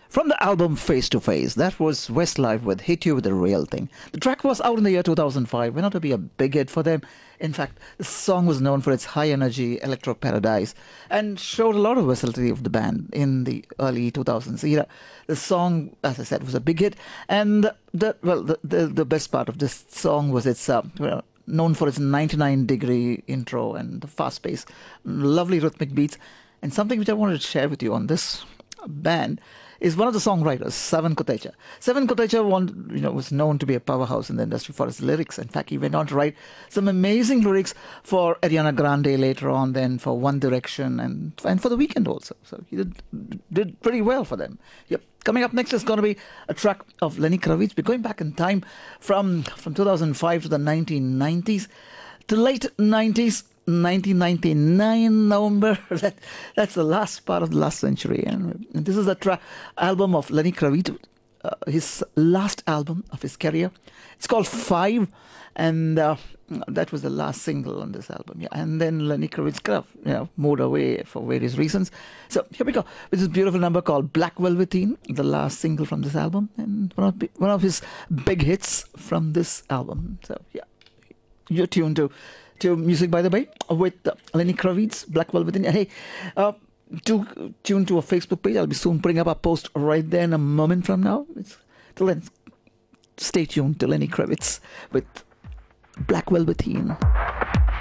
From the album Face to Face, that was Westlife with Hit You With the Real Thing. The track was out in the year 2005, went on to be a big hit for them. In fact, the song was known for its high energy electro paradise and showed a lot of versatility of the band in the early 2000s era. The song, as I said, was a big hit, and the best part of this song was its known for its 99-degree intro and the fast pace, lovely rhythmic beats, and something which I wanted to share with you on this band is one of the songwriters, Savan Kotecha. Savan Kotecha was known to be a powerhouse in the industry for his lyrics. In fact, he went on to write some amazing lyrics for Ariana Grande later on, then for One Direction and for The Weeknd also. So he did pretty well for them. Yep. Coming up next is going to be a track of Lenny Kravitz. We're going back in time from 2005 to the 1990s, to late 90s. 1999 November. That's the last part of the last century, and this is the album of Lenny Kravitz, his last album of his career. It's called Five, and that was the last single on this album. Yeah, and then Lenny Kravitz kind of moved away for various reasons. So here we go with this beautiful number called Black Velveteen, the last single from this album, and one of his big hits from this album. So yeah, you're tuned to Music by the Bay with Lenny Kravitz, Black Velveteen. Hey, tune to our Facebook page. I'll be soon putting up a post right there in a moment from now. Till then, stay tuned to Lenny Kravitz with Black Velveteen.